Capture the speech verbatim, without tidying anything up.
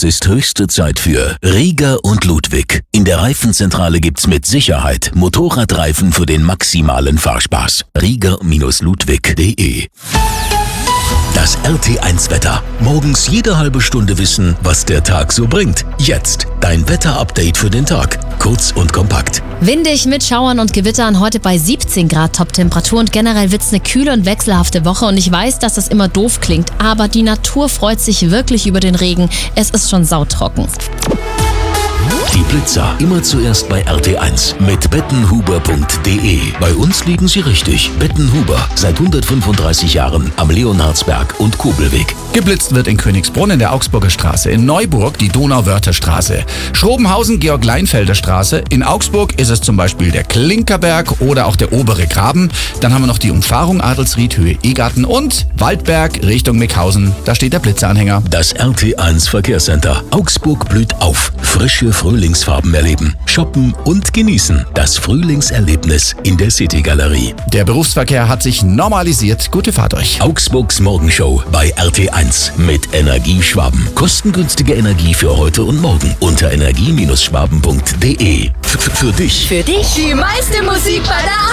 Es ist höchste Zeit für Rieger und Ludwig. In der Reifenzentrale gibt's mit Sicherheit Motorradreifen für den maximalen Fahrspaß. Rieger Ludwig punkt de. Das R T eins Wetter. Morgens jede halbe Stunde wissen, was der Tag so bringt. Jetzt dein Wetterupdate für den Tag. Kurz und kompakt. Windig mit Schauern und Gewittern, heute bei siebzehn Grad Toptemperatur und generell wird's eine kühle und wechselhafte Woche und ich weiß, dass das immer doof klingt, aber die Natur freut sich wirklich über den Regen. Es ist schon sautrocken. Die Blitzer immer zuerst bei R T eins mit bettenhuber punkt de. Bei uns liegen sie richtig. Bettenhuber, seit hundertfünfunddreißig Jahren am Leonhardsberg und Kobelweg. Geblitzt wird in Königsbrunn in der Augsburger Straße, in Neuburg die Donauwörtherstraße, Schrobenhausen Georg-Leinfelder Straße, in Augsburg ist es zum Beispiel der Klinkerberg oder auch der obere Graben. Dann haben wir noch die Umfahrung Adelsried Höhe Egarten und Waldberg Richtung Mickhausen. Da steht der Blitzeranhänger. Das R T eins Verkehrscenter. Augsburg blüht auf. Frische Frühlingsfarben erleben, shoppen und genießen. Das Frühlingserlebnis in der City-Galerie. Der Berufsverkehr hat sich normalisiert. Gute Fahrt euch. Augsburgs Morgenshow bei R T eins mit Energieschwaben. Kostengünstige Energie für heute und morgen unter energie Schwaben punkt de. F- Für dich. Für dich die meiste Musik bei der